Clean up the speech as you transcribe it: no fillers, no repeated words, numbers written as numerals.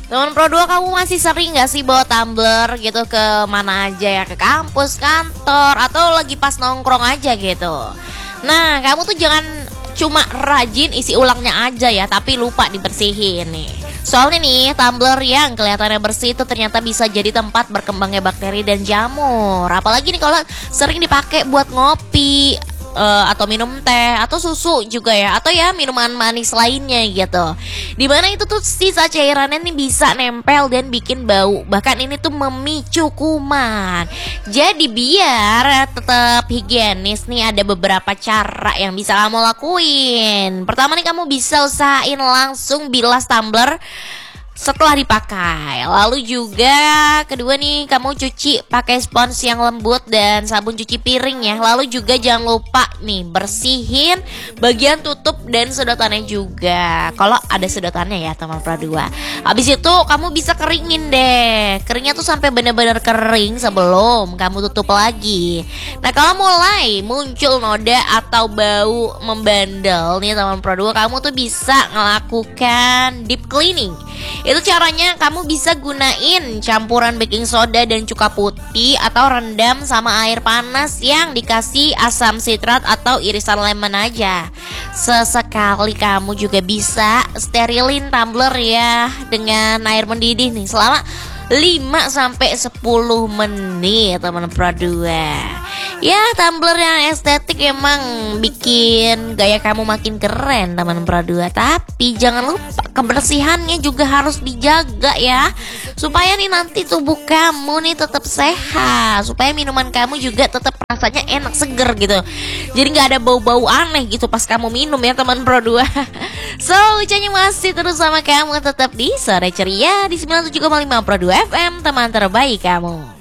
Teman Pro 2, kamu masih sering gak sih bawa tumbler gitu ke mana aja ya? Ke kampus, kantor, atau lagi pas nongkrong aja gitu. Nah, kamu tuh jangan cuma rajin isi ulangnya aja ya, tapi lupa dibersihin nih. Soalnya nih, tumbler yang kelihatannya bersih itu ternyata bisa jadi tempat berkembangnya bakteri dan jamur. Apalagi nih kalau sering dipakai buat ngopi, atau minum teh atau susu juga ya, atau ya minuman manis lainnya gitu. Dimana itu tuh sisa cairannya nih bisa nempel dan bikin bau. Bahkan ini tuh memicu kuman. Jadi biar tetap higienis nih, ada beberapa cara yang bisa kamu lakuin. Pertama nih, kamu bisa usahain langsung bilas tumbler setelah dipakai. Lalu juga kedua nih, kamu cuci pakai spons yang lembut dan sabun cuci piring ya. Lalu juga jangan lupa nih bersihin bagian tutup dan sedotannya juga, kalau ada sedotannya ya teman Pro 2. Habis itu kamu bisa keringin deh. Keringnya tuh sampai benar-benar kering sebelum kamu tutup lagi. Nah, kalau mulai muncul noda atau bau membandel nih teman Pro 2, kamu tuh bisa ngelakukan deep cleaning. Itu caranya, kamu bisa gunain campuran baking soda dan cuka putih, atau rendam sama air panas yang dikasih asam sitrat atau irisan lemon aja. Sesekali kamu juga bisa sterilin tumbler ya dengan air mendidih nih selama 5-10 menit teman Pro 2. Ya, tumbler yang estetik emang bikin gaya kamu makin keren teman Pro 2. Tapi jangan lupa kebersihannya juga harus dijaga ya, supaya nih nanti tubuh kamu nih tetap sehat, supaya minuman kamu juga tetap rasanya enak, seger gitu. Jadi gak ada bau-bau aneh gitu pas kamu minum ya teman Pro 2. So, Ucanya masih terus sama kamu, tetap di Sore Ceria di 97,5 Pro 2 FM, teman terbaik kamu.